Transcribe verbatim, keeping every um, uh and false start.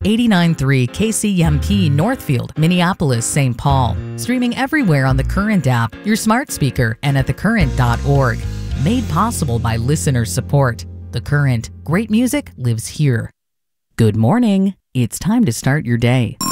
eighty-nine point three K C M P Northfield, Minneapolis, Saint Paul. Streaming everywhere on the Current app, your smart speaker, and at the current dot org. Made possible by listener support. The Current. Great music lives here. Good morning. It's time to start your day.